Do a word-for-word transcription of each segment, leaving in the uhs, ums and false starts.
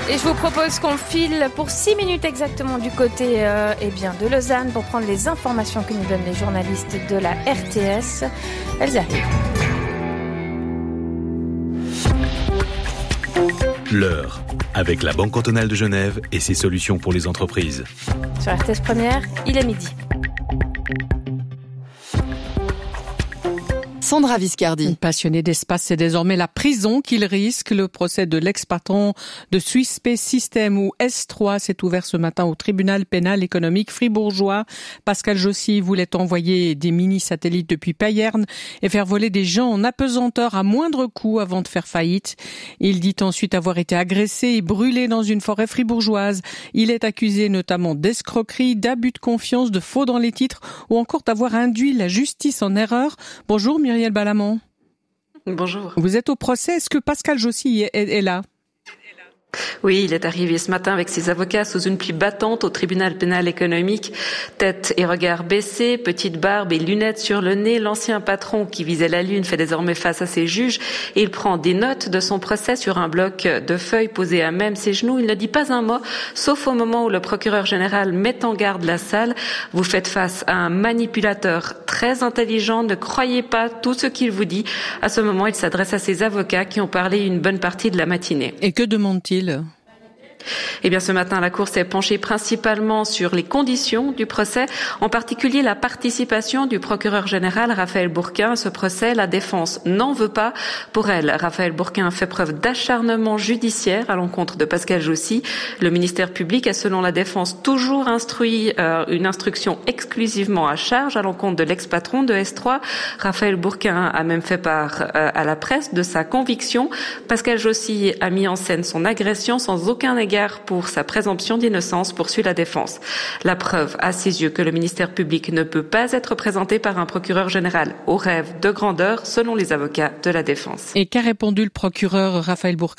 Et je vous propose qu'on file pour six minutes exactement du côté euh, eh bien, de Lausanne pour prendre les informations que nous donnent les journalistes de la R T S. Elles arrivent. L'heure, avec la Banque cantonale de Genève et ses solutions pour les entreprises. Sur R T S Première, il est midi. Sandra Viscardi. Passionné d'espace, c'est désormais la prison qu'il risque. Le procès de l'ex-patron de Swiss Space System ou S trois s'est ouvert ce matin au tribunal pénal économique fribourgeois. Pascal Jossy voulait envoyer des mini-satellites depuis Payerne et faire voler des gens en apesanteur à moindre coût avant de faire faillite. Il dit ensuite avoir été agressé et brûlé dans une forêt fribourgeoise. Il est accusé notamment d'escroquerie, d'abus de confiance, de faux dans les titres ou encore d'avoir induit la justice en erreur. Bonjour Muriel Balamont. Bonjour. Vous êtes au procès. Est-ce que Pascal Jossy est, est, est là ? Oui, il est arrivé ce matin avec ses avocats sous une pluie battante au tribunal pénal économique. Tête et regard baissés, petite barbe et lunettes sur le nez, l'ancien patron qui visait la lune fait désormais face à ses juges et il prend des notes de son procès sur un bloc de feuilles posé à même ses genoux. Il ne dit pas un mot, sauf au moment où le procureur général met en garde la salle. Vous faites face à un manipulateur très intelligent, ne croyez pas tout ce qu'il vous dit. À ce moment, il s'adresse à ses avocats qui ont parlé une bonne partie de la matinée. Et que demande-t-il ? Eh bien, ce matin, la Cour s'est penchée principalement sur les conditions du procès, en particulier la participation du procureur général Raphaël Bourquin à ce procès. La défense n'en veut pas. Pour elle, Raphaël Bourquin fait preuve d'acharnement judiciaire à l'encontre de Pascal Jossy. Le ministère public a, selon la défense, toujours instruit euh, une instruction exclusivement à charge à l'encontre de l'ex-patron de S trois. Raphaël Bourquin a même fait part euh, à la presse de sa conviction. Pascal Jossy a mis en scène son agression sans aucun égard pour sa présomption d'innocence, poursuit la défense. La preuve, à ses yeux, que le ministère public ne peut pas être présenté par un procureur général au rêve de grandeur, selon les avocats de la défense. Et qu'a répondu le procureur Raphaël Bourquin ?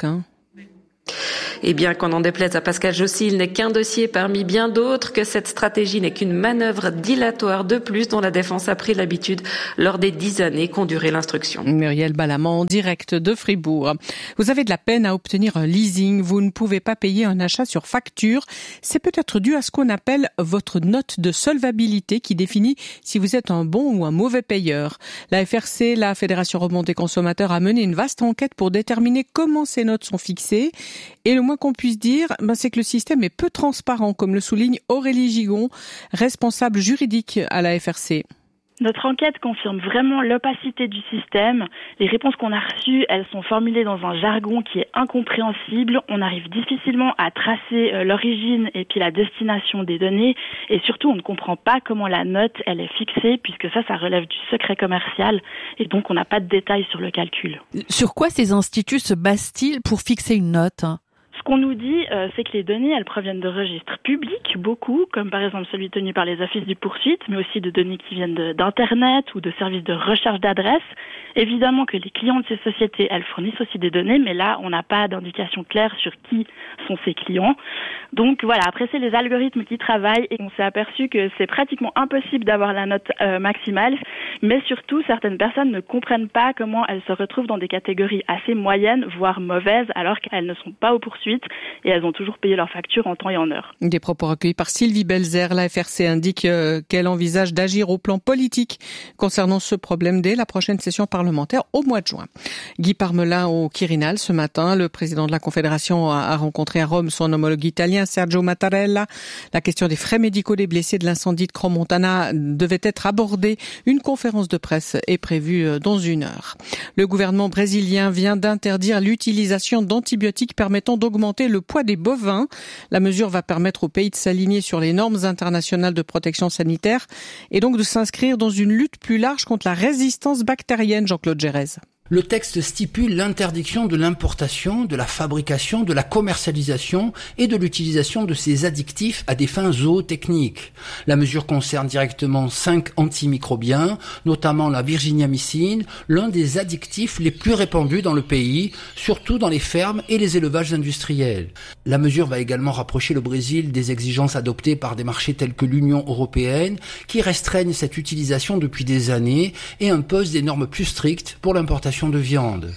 Eh bien, qu'on en déplaise à Pascal Jossy, il n'est qu'un dossier parmi bien d'autres, que cette stratégie n'est qu'une manœuvre dilatoire de plus dont la défense a pris l'habitude lors des dix années qu'ont duré l'instruction. Muriel Balamont, en direct de Fribourg. Vous avez de la peine à obtenir un leasing, vous ne pouvez pas payer un achat sur facture. C'est peut-être dû à ce qu'on appelle votre note de solvabilité qui définit si vous êtes un bon ou un mauvais payeur. La F R C, la Fédération Remontée Consommateurs, a mené une vaste enquête pour déterminer comment ces notes sont fixées. Et le moins qu'on puisse dire, ben, c'est que le système est peu transparent, comme le souligne Aurélie Gigon, responsable juridique à la F R C. Notre enquête confirme vraiment l'opacité du système. Les réponses qu'on a reçues, elles sont formulées dans un jargon qui est incompréhensible. On arrive difficilement à tracer euh, l'origine et puis la destination des données. Et surtout, on ne comprend pas comment la note, elle est fixée, puisque ça, ça relève du secret commercial. Et donc, on n'a pas de détails sur le calcul. Sur quoi ces instituts se basent-ils pour fixer une note ? Ce qu'on nous dit, euh, c'est que les données, elles proviennent de registres publics, beaucoup, comme par exemple celui tenu par les offices du poursuite, mais aussi de données qui viennent de, d'Internet ou de services de recherche d'adresses. Évidemment que les clients de ces sociétés, elles fournissent aussi des données, mais là, on n'a pas d'indication claire sur qui sont ces clients. Donc voilà, après, c'est les algorithmes qui travaillent et on s'est aperçu que c'est pratiquement impossible d'avoir la note euh, maximale, mais surtout, certaines personnes ne comprennent pas comment elles se retrouvent dans des catégories assez moyennes, voire mauvaises, alors qu'elles ne sont pas aux poursuites et elles ont toujours payé leurs factures en temps et en heure. Des propos recueillis par Sylvie Belzer. La F R C indique euh, qu'elle envisage d'agir au plan politique concernant ce problème dès la prochaine session parlementaire au mois de juin. Guy Parmelin au Quirinal ce matin. Le président de la Confédération a, a rencontré à Rome son homologue italien Sergio Mattarella. La question des frais médicaux des blessés de l'incendie de Crans-Montana devait être abordée. Une conférence de presse est prévue dans une heure. Le gouvernement brésilien vient d'interdire l'utilisation d'antibiotiques permettant d'augmenter le poids des bovins. La mesure va permettre au pays de s'aligner sur les normes internationales de protection sanitaire et donc de s'inscrire dans une lutte plus large contre la résistance bactérienne, Jean-Claude Gérez. Le texte stipule l'interdiction de l'importation, de la fabrication, de la commercialisation et de l'utilisation de ces additifs à des fins zootechniques. La mesure concerne directement cinq antimicrobiens, notamment la virginiamycine, l'un des additifs les plus répandus dans le pays, surtout dans les fermes et les élevages industriels. La mesure va également rapprocher le Brésil des exigences adoptées par des marchés tels que l'Union européenne, qui restreignent cette utilisation depuis des années et imposent des normes plus strictes pour l'importation de viande.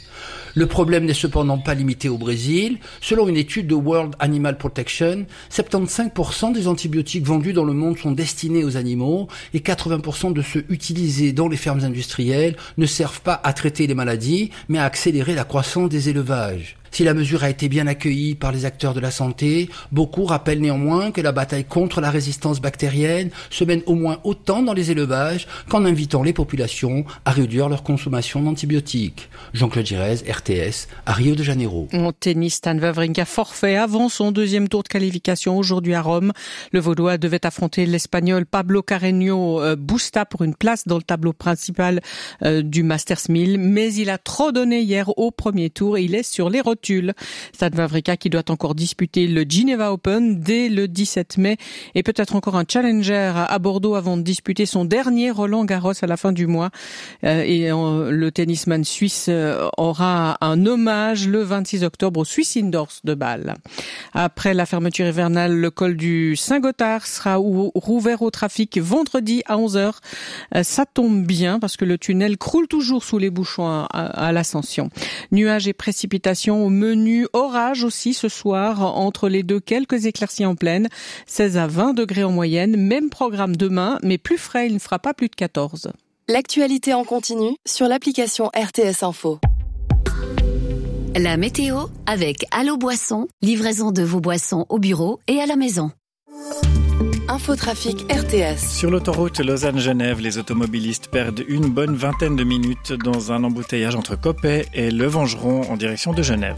Le problème n'est cependant pas limité au Brésil. Selon une étude de World Animal Protection, soixante-quinze pour cent des antibiotiques vendus dans le monde sont destinés aux animaux et quatre-vingts pour cent de ceux utilisés dans les fermes industrielles ne servent pas à traiter les maladies, mais à accélérer la croissance des élevages. Si la mesure a été bien accueillie par les acteurs de la santé, beaucoup rappellent néanmoins que la bataille contre la résistance bactérienne se mène au moins autant dans les élevages qu'en invitant les populations à réduire leur consommation d'antibiotiques. Jean-Claude Girez, R T S, à Rio de Janeiro. En tennis, Stan Wawrinka forfait avant son deuxième tour de qualification aujourd'hui à Rome. Le Vaudois devait affronter l'Espagnol Pablo Carreño Busta pour une place dans le tableau principal du Masters mille, mais il a trop donné hier au premier tour et il est sur les rotules. Stan Wawrinka qui doit encore disputer le Geneva Open dès le dix-sept mai et peut-être encore un challenger à Bordeaux avant de disputer son dernier Roland Garros à la fin du mois. Euh, et euh, le tennisman suisse euh, aura un hommage le vingt-six octobre au Swiss Indoors de Bâle. Après la fermeture hivernale, le col du Saint-Gothard sera ou- rouvert au trafic vendredi à onze heures. Euh, ça tombe bien parce que le tunnel croule toujours sous les bouchons à, à, à l'ascension. Nuages et précipitations au menu, orage aussi ce soir, entre les deux quelques éclaircies en pleine, seize à vingt degrés en moyenne, même programme demain, mais plus frais, il ne fera pas plus de quatorze. L'actualité en continu sur l'application R T S Info. La météo avec Allo Boisson, livraison de vos boissons au bureau et à la maison. Infotrafic R T S. Sur l'autoroute Lausanne-Genève, les automobilistes perdent une bonne vingtaine de minutes dans un embouteillage entre Coppet et Le Vengeron en direction de Genève.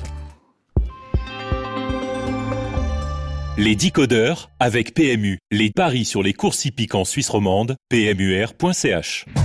Les décodeurs avec P M U. Les paris sur les courses hippiques en Suisse romande, P M U R point C H.